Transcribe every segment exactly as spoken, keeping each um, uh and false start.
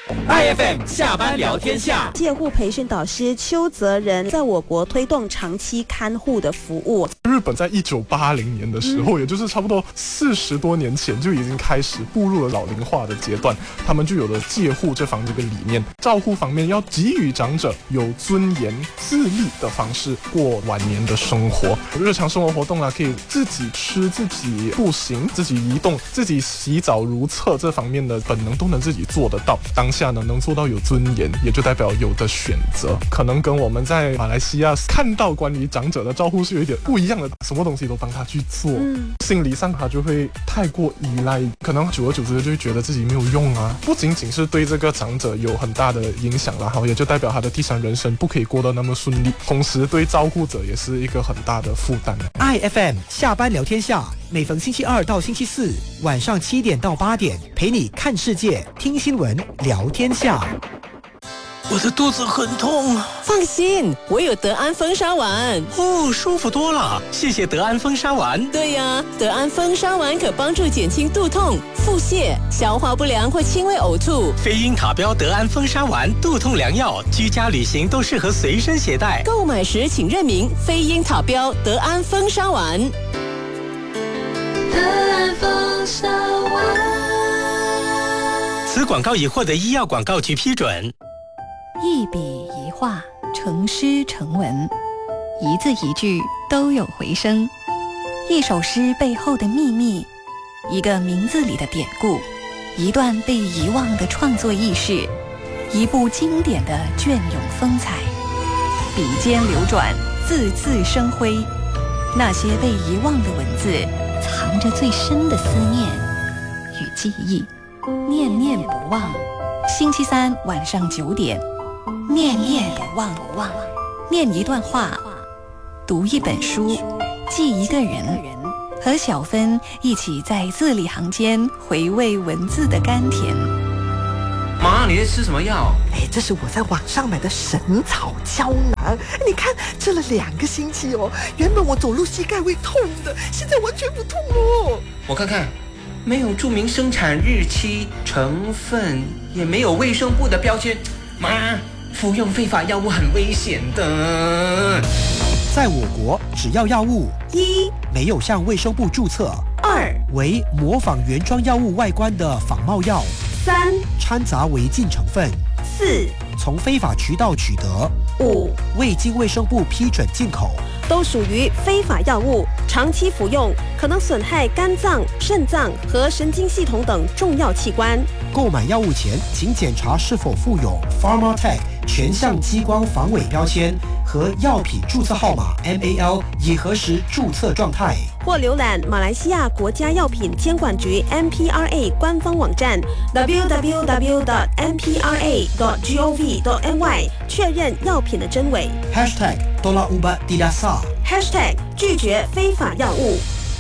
I F M 下班聊天下， 介护培训导师邱泽仁在我国推动长期看护的服务。 日本在一九八零年的时候，嗯、也就是差不多四十多年前就已经开始步入了老龄化的阶段，他们就有了介护这方这个理念，照护方面要给予长者有尊严、自立的方式过晚年的生活。日常生活活动啊，可以自己吃、自己步行、自己移动、自己洗澡如厕，这方面的本能都能自己做得到。当下呢，能做到有尊严，也就代表有的选择，可能跟我们在马来西亚看到关于长者的照护是有一点不一样的，什么东西都帮他去做，嗯、心理上他就会太过依赖，可能久而久之就会觉得自己没有用啊。不仅仅是对这个长者有很大的影响啦，也就代表他的第三人生不可以过得那么顺利，同时对照顾者也是一个很大的负担。 I F M 下班聊天下，每逢星期二到星期四晚上七点到八点，陪你看世界、听新闻、聊天下。 我的肚子很痛。 放心，我有德安风沙丸。 哦，舒服多了，谢谢德安风沙丸。 对呀，德安风沙丸可帮助减轻肚痛、腹泻、消化不良或轻微呕吐。 非英塔标德安风沙丸，肚痛良药，居家旅行都适合随身携带。 购买时请认明非英塔标德安风沙丸。 德安风沙丸。 此广告已获得医药广告局批准。 一笔一画，成诗成文，一字一句都有回声。一首诗背后的秘密，一个名字里的典故，一段被遗忘的创作轶事，一部经典的隽永风采。笔尖流转，字字生辉。那些被遗忘的文字，藏着最深的思念与记忆，念念不忘。星期三晚上九点。念念不忘，念一段话，读一本书，记一个人，和小芬一起在字里行间回味文字的甘甜。 妈，你在吃什么药？ 哎，这是我在网上买的神草胶囊，你看吃了两个星期哦，原本我走路膝盖会痛的，现在完全不痛哦。 我看看，没有注明生产日期、成分，也没有卫生部的标签，妈。服用非法药物很危险的。 在我国，只要药物一没有向卫生部注册， 二为模仿原装药物外观的仿冒药， 三掺杂违禁成分， 四从非法渠道取得， 五未经卫生部批准进口， 都属于非法药物。长期服用可能损害肝脏、肾脏和神经系统等重要器官。 购买药物前，请检查是否附有 Pharmatech 全向激光防伪标签和药品注册号码 M A L， 以核实注册状态。 或浏览马来西亚国家药品监管局 M P R A 官方网站 double-u double-u double-u dot m p r a dot gov dot m y 确认药品的真伪。 Hashtag Tolak Ubat Tidak Sah Hashtag 拒绝非法药物。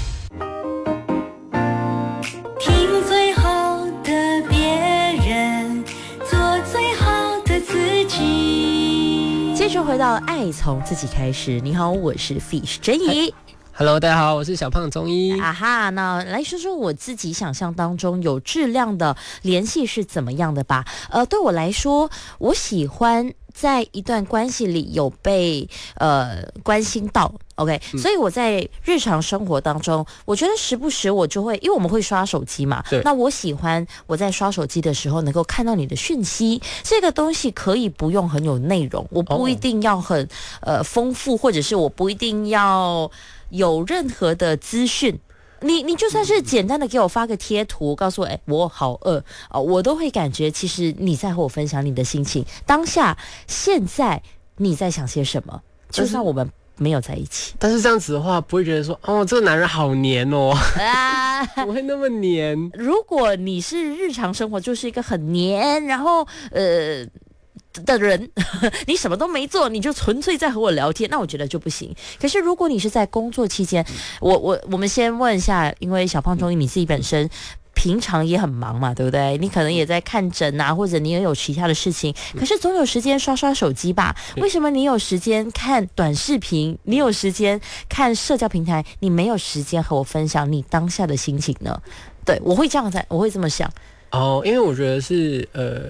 听最好的别人，做最好的自己。 接着回到爱从自己开始。你好，我是 Fish 珍怡。 Hello， 大家好，我是小胖中医。 啊哈，那来说说我自己想象当中有质量的联系是怎么样的吧。呃，对我来说，我喜欢在一段关系里有被呃关心到。OK，、嗯、所以我在日常生活当中，我觉得时不时我就会，因为我们会刷手机嘛，那我喜欢我在刷手机的时候能够看到你的讯息，这个东西可以不用很有内容，我不一定要很、哦、呃丰富，或者是我不一定要有任何的资讯。你你就算是简单的给我发个贴图，告诉我，哎，我好饿、呃、我都会感觉其实你在和我分享你的心情，当下现在你在想些什么，就算我们没有在一起。 但是这样子的话，不会觉得说，哦，这个男人好黏哦，啊，不会那么黏。 如果你是日常生活就是一个很黏，然后呃。的人，你什么都没做，你就纯粹在和我聊天，那我觉得就不行。可是如果你是在工作期间，我我我们先问一下，因为小胖中医你自己本身平常也很忙嘛，对不对？你可能也在看诊啊，或者你也有其他的事情，可是总有时间刷刷手机吧？为什么你有时间看短视频，你有时间看社交平台，你没有时间和我分享你当下的心情呢？对，我会这样在，我会这么想。 哦，因为我觉得是呃。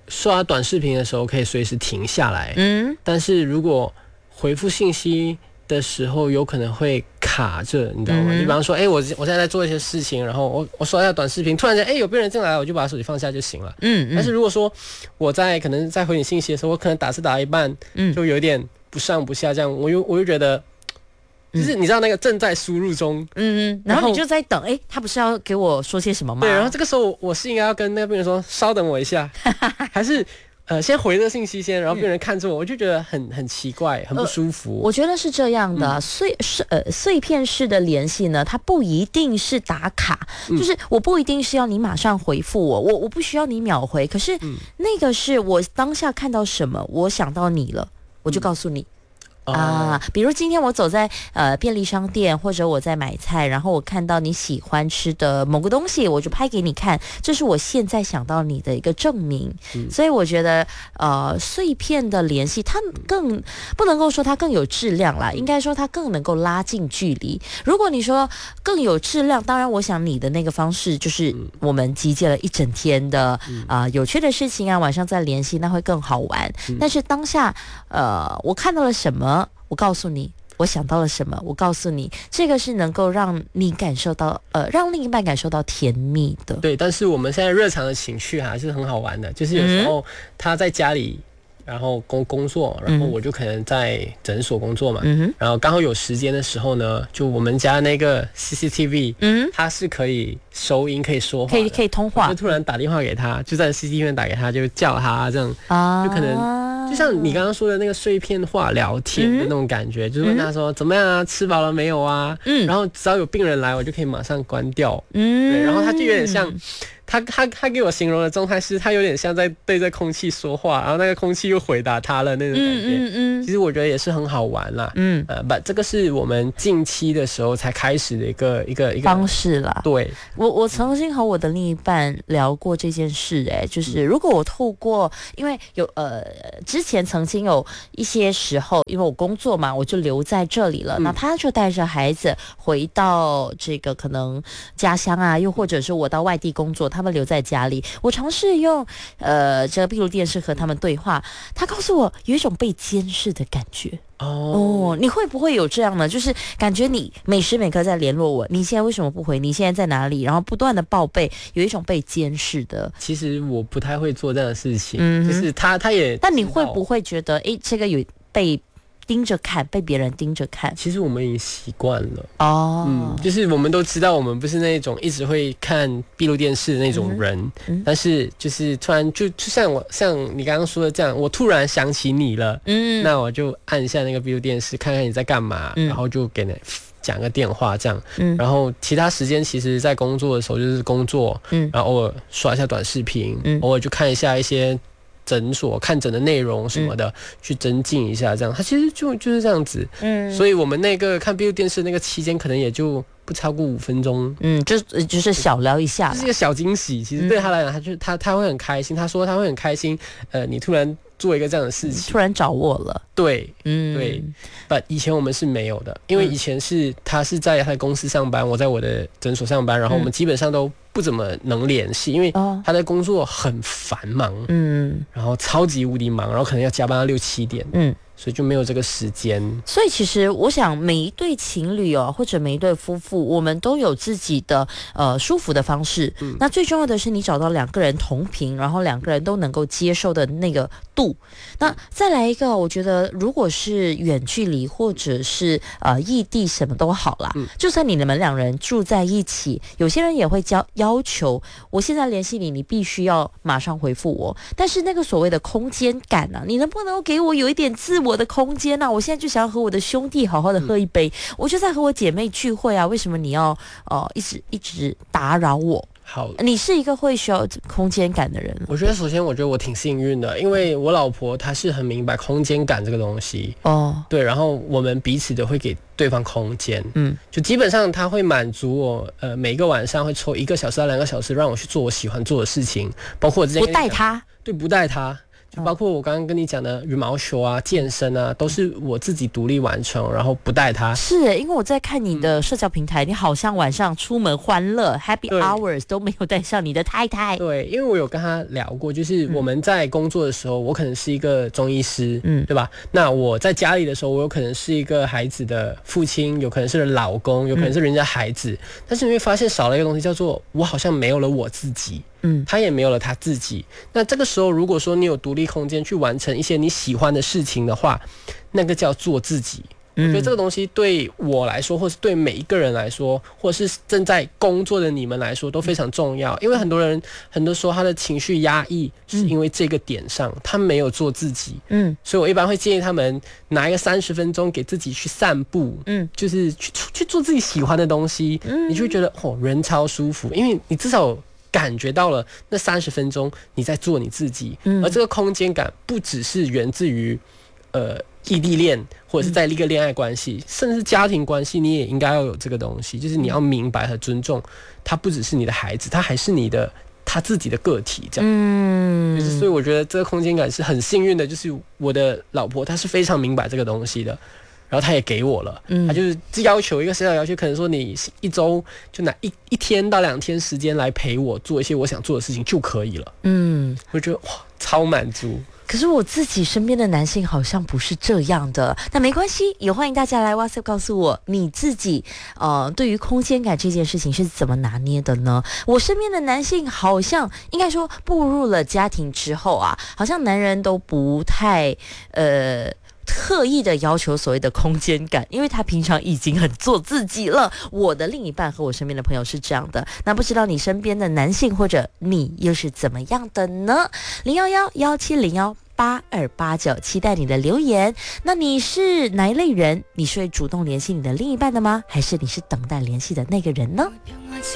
刷短视频的时候可以随时停下来， 嗯， 但是如果回复信息的时候有可能会卡着，你知道吗？ 嗯、 比方说，哎、欸，我我现在在做一些事情，然后我我刷一下短视频，突然间，哎、欸，有病人进来，我就把手机放下就行了。 嗯, 嗯但是如果说我在可能在回你信息的时候，我可能打字打一半，嗯，就有点不上不下，这样，我又我就觉得。就是你知道那个正在输入中， 嗯嗯，然后你就在等，哎、欸，他不是要给我说些什么吗？ 对，然后这个时候我是应该要跟那个病人说，稍等我一下，还是呃先回这个信息先，然后病人看着我，我就觉得很很奇怪，很不舒服。 呃、我觉得是这样的，嗯、碎是呃碎片式的联系呢，它不一定是打卡，嗯、就是我不一定是要你马上回复我，我我不需要你秒回，可是那个是我当下看到什么，我想到你了，我就告诉你。啊，比如今天我走在呃便利商店，或者我在买菜，然后我看到你喜欢吃的某个东西，我就拍给你看，这是我现在想到你的一个证明。嗯、所以我觉得呃碎片的联系，它更不能够说它更有质量啦，应该说它更能够拉近距离。如果你说更有质量，当然我想你的那个方式就是我们集结了一整天的啊、呃、有趣的事情啊，晚上再联系，那会更好玩。嗯、但是当下呃我看到了什么？我告诉你，我想到了什么？我告诉你，这个是能够让你感受到，呃，让另一半感受到甜蜜的。 对，但是我们现在日常的情绪还是很好玩的，就是有时候他在家里，然后工工作，然后我就可能在诊所工作嘛，嗯、然后刚好有时间的时候呢，就我们家那个 C C T V， 嗯，它是可以收音，可以说话， 可以可以通话， 就突然打电话给他，就在 C C T V 打给他，就叫他这样，啊，就可能。就像你刚刚说的那个碎片化聊天的那种感觉，嗯、就是问他说怎么样啊，吃饱了没有啊？嗯，然后只要有病人来，我就可以马上关掉。嗯，对，然后他就有点像。他他他给我形容的状态是，他有点像在对着空气说话，然后那个空气又回答他了那种感觉。嗯嗯嗯。其实我觉得也是很好玩啦。嗯。呃，不，这个是我们近期的时候才开始的一个一个一个方式啦。 对。 我我曾经和我的另一半聊过这件事、欸，哎，就是如果我透过，因为有呃之前曾经有一些时候，因为我工作嘛，我就留在这里了，嗯、那他就带着孩子回到这个可能家乡啊，又或者是我到外地工作。他们留在家里，我尝试用呃这个闭路电视和他们对话，他告诉我有一种被监视的感觉。哦，你会不会有这样呢？就是感觉你每时每刻在联络我，你现在为什么不回？你现在在哪里？然后不断的报备，有一种被监视的。 其实我不太会做这样的事情，嗯、就是他他也。 但你会不会觉得，哎，这个有被盯着看，被别人盯着看？ 其实我们已经习惯了哦，嗯，就是我们都知道，我们不是那种一直会看闭路电视的那种人，嗯嗯、但是就是突然就就像我像你刚刚说的这样，我突然想起你了，嗯，那我就按一下那个闭路电视，看看你在干嘛，嗯、然后就给你讲个电话这样，嗯，然后其他时间其实在工作的时候就是工作，嗯，然后偶尔刷一下短视频，嗯，偶尔就看一下一些。诊所看诊的内容什么的，嗯、去增进一下，这样，它其实就就是这样子。嗯，所以我们那个看闭路电视那个期间，可能也就不超过五分钟。 嗯，就就是小聊一下， 就是一个小惊喜。其实对他来讲，他就他他会很开心。他说他会很开心。呃，你突然做一个这样的事情， 突然找我了。 对，嗯，对。但以前我们是没有的，因为以前是他是在他的公司上班，我在我的诊所上班，然后我们基本上都不怎么能联系，因为他的工作很繁忙，嗯，然后超级无敌忙，然后可能要加班到六七点，嗯。所以就没有这个时间。 所以其实我想每一对情侣哦，或者每一对夫妇，我们都有自己的呃舒服的方式。嗯、那最重要的是你找到两个人同频，然后两个人都能够接受的那个度。那再来一个，我觉得如果是远距离或者是呃异地，什么都好啦。嗯、就算你们两人住在一起，有些人也会要要求，我现在联系你，你必须要马上回复我。但是那个所谓的空间感啊，你能不能给我有一点自我？我的空间啊，我现在就想要和我的兄弟好好的喝一杯，嗯、我就在和我姐妹聚会啊，为什么你要呃一直一直打扰我？ 好， 你是一个会需要空间感的人。 我觉得首先，我觉得我挺幸运的，因为我老婆她是很明白空间感这个东西哦，对，然后我们彼此都会给对方空间，嗯，就基本上她会满足我，呃，每个晚上会抽一个小时到两个小时让我去做我喜欢做的事情，包括我之前不带她， 对，不带她。 就包括我刚刚跟你讲的羽毛球啊、健身啊，都是我自己独立完成，然后不带他。 是因为我在看你的社交平台，你好像晚上出门欢乐 Happy Hours 都没有带上你的太太。 对，因为我有跟他聊过，就是我们在工作的时候，我可能是一个中医师，嗯，对吧？那我在家里的时候，我有可能是一个孩子的父亲，有可能是老公，有可能是人家孩子，嗯、但是你会发现少了一个东西，叫做我好像没有了我自己。嗯，他也没有了他自己。那这个时候，如果说你有独立空间去完成一些你喜欢的事情的话，那个叫做自己。我觉得这个东西对我来说，或是对每一个人来说，或是正在工作的你们来说都非常重要。因为很多人很多时候他的情绪压抑是因为这个点上，他没有做自己。嗯，所以我一般会建议他们拿一个三十分钟给自己去散步，嗯，就是去去做自己喜欢的东西，嗯，你就会觉得哦，人超舒服，因为你至少感觉到了那三十分钟你在做你自己，嗯，而这个空间感不只是源自于呃。异地恋，或者是在一个恋爱关系，嗯、甚至是家庭关系，你也应该要有这个东西，就是你要明白和尊重，他不只是你的孩子，他还是你的他自己的个体，这样。嗯，就是所以我觉得这个空间感是很幸运的，就是我的老婆她是非常明白这个东西的。然后他也给我了，嗯，他就是要求一个小小要求，可能说你一周就拿一一天到两天时间来陪我做一些我想做的事情就可以了，嗯，我觉得哇，超满足。 可是我自己身边的男性好像不是这样的，那没关系，也欢迎大家来 WhatsApp 告诉我你自己，呃，对于空间感这件事情是怎么拿捏的呢？我身边的男性好像应该说步入了家庭之后啊，好像男人都不太呃。特意的要求所谓的空间感，因为他平常已经很做自己了。我的另一半和我身边的朋友是这样的，那不知道你身边的男性或者你又是怎么样的呢？零幺幺幺七零幺八二八九，期待你的留言。那你是哪一类人？你是会主动联系你的另一半的吗？还是你是等待联系的那个人呢？